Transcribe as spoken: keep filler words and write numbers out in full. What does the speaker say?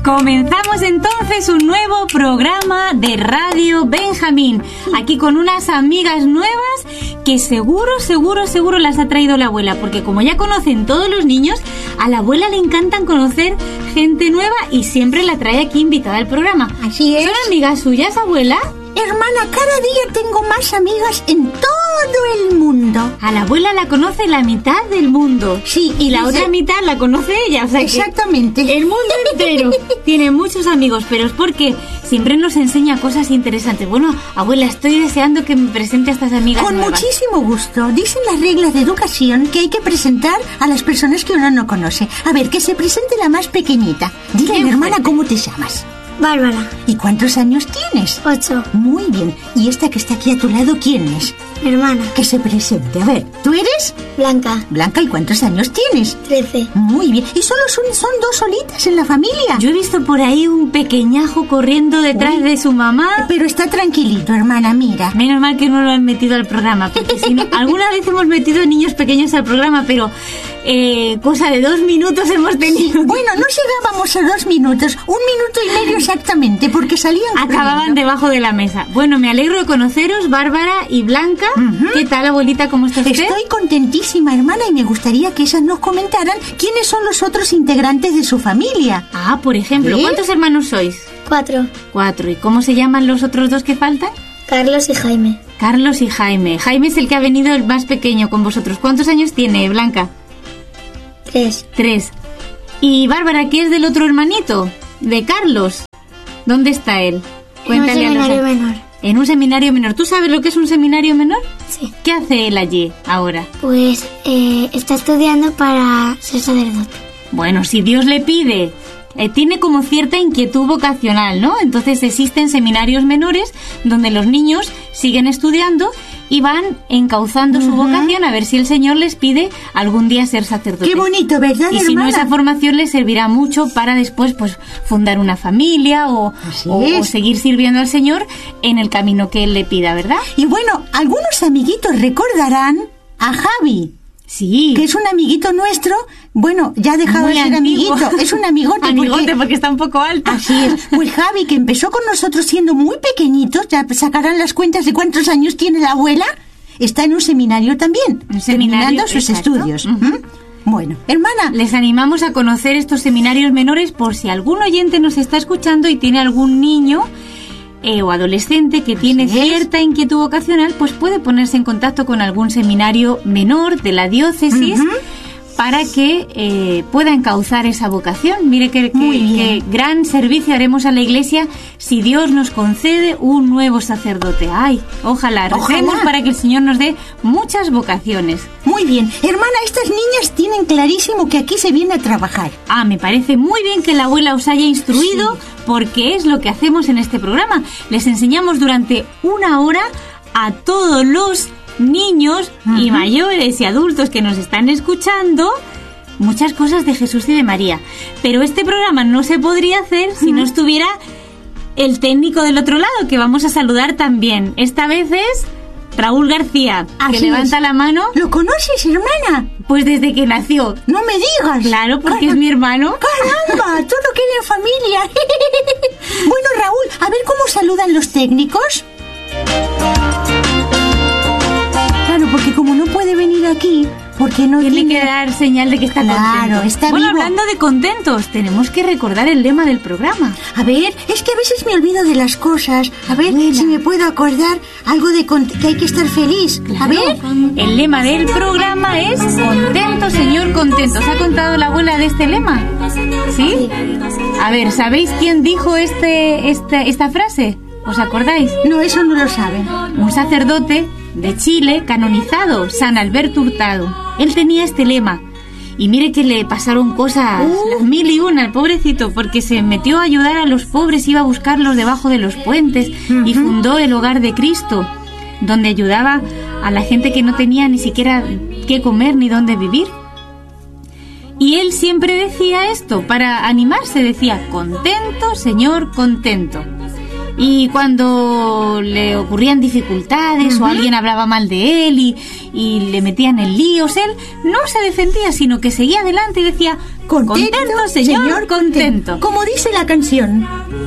Comenzamos entonces un nuevo programa de Radio Benjamín, aquí con unas amigas nuevas que seguro, seguro, seguro las ha traído la abuela, porque como ya conocen todos los niños, a la abuela le encantan conocer gente nueva y siempre la trae aquí invitada al programa. Así es. ¿Son amigas suyas, abuela? Hermana, cada día tengo más amigas en todo el mundo. A la abuela la conoce la mitad del mundo. Sí. Y la sí, otra sí. mitad la conoce ella. O sea, exactamente. Que el mundo entero tiene muchos amigos, pero es porque siempre nos enseña cosas interesantes. Bueno, abuela, estoy deseando que me presente a estas amigas Con nuevas. muchísimo gusto. Dicen las reglas de educación que hay que presentar a las personas que uno no conoce. A ver, que se presente la más pequeñita. Dile, mi hermana, ¿cómo te llamas? Bárbara. ¿Y cuántos años tienes? Ocho. Muy bien. ¿Y esta que está aquí a tu lado, quién es? Mi hermana. Que se presente. A ver, ¿tú eres? Blanca. Blanca, ¿y cuántos años tienes? Trece. Muy bien. ¿Y solo son, son dos solitas en la familia? Yo he visto por ahí un pequeñajo corriendo detrás Uy. de su mamá. Pero está tranquilito, hermana, mira. Menos mal que no lo han metido al programa, porque si no, alguna vez hemos metido niños pequeños al programa, pero eh, cosa de dos minutos hemos tenido. Bueno, no llegábamos a dos minutos, un minuto y medio exactamente, porque salían Acababan corriendo. debajo de la mesa. Bueno, me alegro de conoceros, Bárbara y Blanca. Ujú. ¿Qué tal, abuelita? ¿Cómo está usted? Estoy contentísima, hermana, y me gustaría que ellas nos comentaran quiénes son los otros integrantes de su familia. Ah, por ejemplo, ¿Sí? ¿cuántos hermanos sois? Cuatro. Cuatro. ¿Y cómo se llaman los otros dos que faltan? Carlos y Jaime. Carlos y Jaime. Jaime es el que ha venido el más pequeño con vosotros. ¿Cuántos años tiene, Blanca? Tres. Tres. ¿Y Bárbara, qué es del otro hermanito? De Carlos. ¿Dónde está él? En un a los- seminario menor. En un seminario menor. ¿Tú sabes lo que es un seminario menor? Sí. ¿Qué hace él allí ahora? Pues eh, está estudiando para ser sacerdote. Bueno, si Dios le pide, eh, tiene como cierta inquietud vocacional, ¿no? Entonces existen seminarios menores donde los niños siguen estudiando y van encauzando su vocación a ver si el Señor les pide algún día ser sacerdotes. Qué bonito, ¿verdad, Y si no, hermana? esa formación les servirá mucho para después pues fundar una familia o, Así o, es. o seguir sirviendo al Señor en el camino que Él le pida, ¿verdad? Y bueno, algunos amiguitos recordarán a Javi, Sí. que es un amiguito nuestro. Bueno, ya ha dejado Muy de ser antiguo. amiguito, es un amigote. Amigote porque- porque está un poco alto. Así es. Pues Javi, que empezó con nosotros siendo muy pequeñitos, ya sacarán las cuentas de cuántos años tiene la abuela, está en un seminario también, Un seminario, terminando sus exacto. estudios. Ujú. ¿Mm? Bueno, hermana, Les animamos a conocer estos seminarios menores por si algún oyente nos está escuchando y tiene algún niño eh, o adolescente que tiene es. cierta inquietud vocacional, pues puede ponerse en contacto con algún seminario menor de la diócesis Ujú. para que eh, pueda encauzar esa vocación. Mire que, que- Muy bien. que gran servicio haremos a la Iglesia si Dios nos concede un nuevo sacerdote. Ay, ojalá, recemos Ojalá. para que el Señor nos dé muchas vocaciones. muy bien. Hermana, estas niñas tienen clarísimo que aquí se viene a trabajar. Ah, me parece muy bien que la abuela os haya instruido, porque es lo que hacemos en este programa. Les enseñamos durante una hora a todos los niños y mayores y adultos que nos están escuchando muchas cosas de Jesús y de María. Pero este programa no se podría hacer si no estuviera el técnico del otro lado, que vamos a saludar también. Esta vez es Raúl García, que Así levanta es. la mano ¿Lo conoces, hermana? pues desde que nació. No me digas. Claro, porque Caramba. es mi hermano. ¡Caramba! Todo queda en familia. Bueno, Raúl, a ver cómo saludan los técnicos. Claro, porque como no puede venir aquí, porque no Tiene tiene... que dar señal de que está Claro, contento. está bueno, vivo. hablando de contentos, tenemos que recordar el lema del programa. A ver, es que a veces me olvido de las cosas. A ver Abuela. si me puedo acordar algo de con- que hay que estar feliz. A ver. El lema del programa es contento, señor, contento. ¿Os ha contado la abuela de este lema? ¿Sí? A ver, ¿sabéis quién dijo este, este esta frase? ¿Os acordáis? No, eso no lo saben. Un sacerdote de Chile canonizado, San Alberto Hurtado. Él tenía este lema. Y mire que le pasaron cosas, Uh. las mil y una al pobrecito, porque se metió a ayudar a los pobres, iba a buscarlos debajo de los puentes y fundó el Hogar de Cristo, donde ayudaba a la gente que no tenía ni siquiera qué comer ni dónde vivir. Y él siempre decía esto, para animarse, decía, contento, Señor, contento. Y cuando le ocurrían dificultades uh-huh. o alguien hablaba mal de él y, y le metían en líos, él no se defendía, sino que seguía adelante y decía: contento, contento señor, señor contento. Como dice la canción.